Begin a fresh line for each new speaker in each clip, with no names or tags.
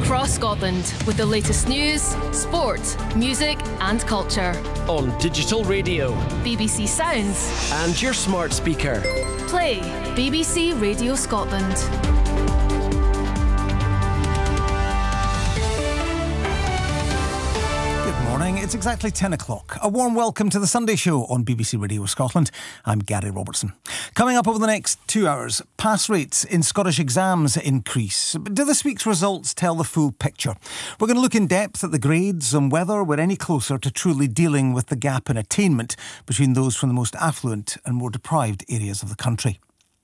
across Scotland with the latest news, sport, music and culture.
On digital radio,
BBC Sounds
and your smart speaker.
Play BBC Radio Scotland.
It's exactly 10 o'clock. A warm welcome to the Sunday Show on BBC Radio Scotland. I'm Gary Robertson. Coming up over the next 2 hours, pass rates in Scottish exams increase. But do this week's results tell the full picture? We're going to look in depth at the grades and whether we're any closer to truly dealing with the gap in attainment between those from the most affluent and more deprived areas of the country.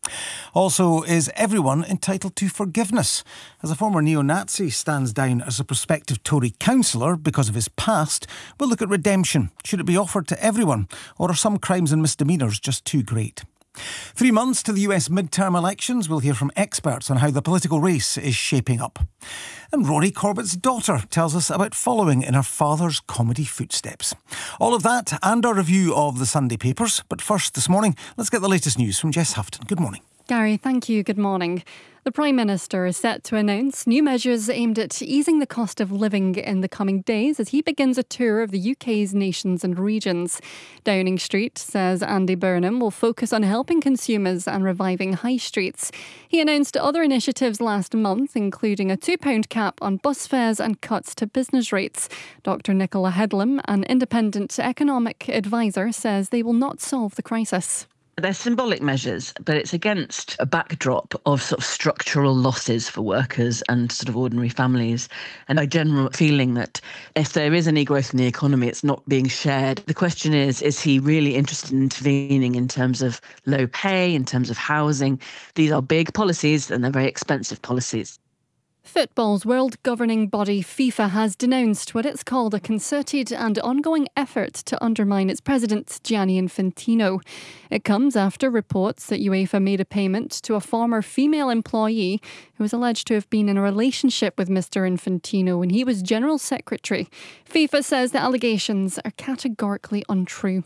Also, is everyone entitled to forgiveness? As a former neo-Nazi stands down as a prospective Tory councillor because of his past, we'll look at redemption. Should it be offered to everyone, or are some crimes and misdemeanours just too great? 3 months to the US midterm elections, we'll hear from experts on how the political race is shaping up. And Rory Corbett's daughter tells us about following in her father's comedy footsteps. All of that and our review of the Sunday papers. But first, this morning, let's get the latest news from Jess Houghton. Good morning.
Gary, thank you. Good morning. The Prime Minister is set to announce new measures aimed at easing the cost of living in the coming days as he begins a tour of the UK's nations and regions. Downing Street says Andy Burnham will focus on helping consumers and reviving high streets. He announced other initiatives last month, including a £2 cap on bus fares and cuts to business rates. Dr Nicola Headlam, an independent economic advisor, says they will not solve the crisis.
They're symbolic measures, but it's against a backdrop of sort of structural losses for workers and sort of ordinary families, and a general feeling that if there is any growth in the economy, it's not being shared. The question is he really interested in intervening in terms of low pay, in terms of housing? These are big policies and they're very expensive policies.
Football's world governing body FIFA has denounced what it's called a concerted and ongoing effort to undermine its president, Gianni Infantino. It comes after reports that UEFA made a payment to a former female employee who was alleged to have been in a relationship with Mr Infantino when he was General Secretary. FIFA says the allegations are categorically untrue.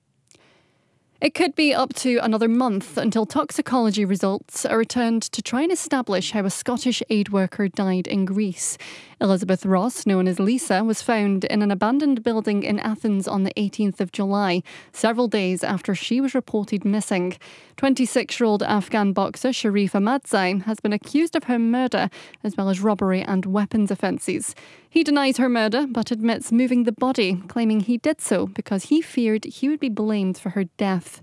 It could be up to another month until toxicology results are returned to try and establish how a Scottish aid worker died in Greece. Elizabeth Ross, known as Lisa, was found in an abandoned building in Athens on the 18th of July, several days after she was reported missing. 26-year-old Afghan boxer Sharif Ahmadzai has been accused of her murder, as well as robbery and weapons offences. He denies her murder, but admits moving the body, claiming he did so because he feared he would be blamed for her death.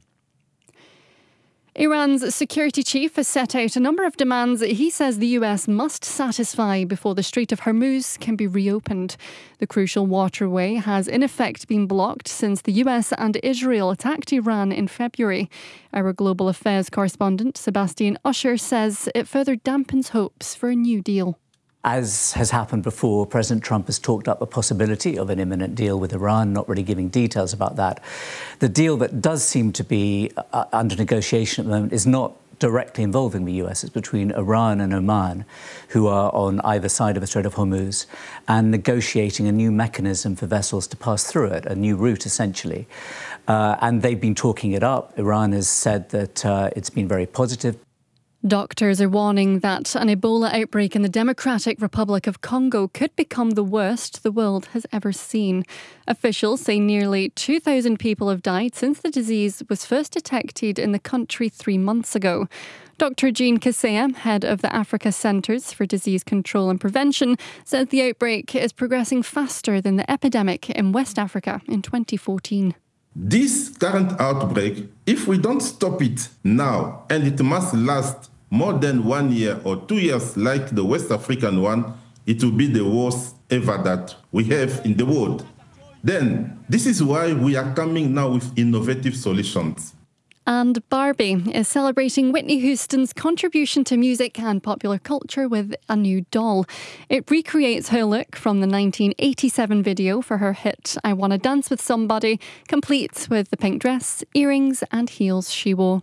Iran's security chief has set out a number of demands that he says the US must satisfy before the Strait of Hormuz can be reopened. The crucial waterway has in effect been blocked since the US and Israel attacked Iran in February. Our global affairs correspondent Sebastian Usher says it further dampens hopes for a new deal.
As has happened before, President Trump has talked up the possibility of an imminent deal with Iran, not really giving details about that. The deal that does seem to be under negotiation at the moment is not directly involving the US. It's between Iran and Oman, who are on either side of the Strait of Hormuz, and negotiating a new mechanism for vessels to pass through it, a new route essentially. And they've been talking it up. Iran has said that it's been very positive.
Doctors are warning that an Ebola outbreak in the Democratic Republic of Congo could become the worst the world has ever seen. Officials say nearly 2,000 people have died since the disease was first detected in the country 3 months ago. Dr. Jean Kaseya, head of the Africa Centres for Disease Control and Prevention, says the outbreak is progressing faster than the epidemic in West Africa in 2014.
This current outbreak, if we don't stop it now, and it must last more than 1 year or 2 years like the West African one, it will be the worst ever that we have in the world. Then, this is why we are coming now with innovative solutions.
And Barbie is celebrating Whitney Houston's contribution to music and popular culture with a new doll. It recreates her look from the 1987 video for her hit I Wanna Dance With Somebody, complete with the pink dress, earrings and heels she wore.